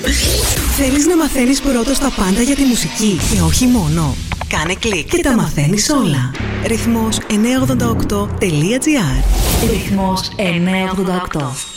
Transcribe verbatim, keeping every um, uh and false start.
Θέλεις να μαθαίνεις πρώτος τα πάντα για τη μουσική και όχι μόνο? Κάνε κλικ και τα μαθαίνεις όλα. Ρυθμός εννιακόσια ογδόντα οκτώ τελεία τζι άρ. Ρυθμός εννιακόσια ογδόντα οκτώ.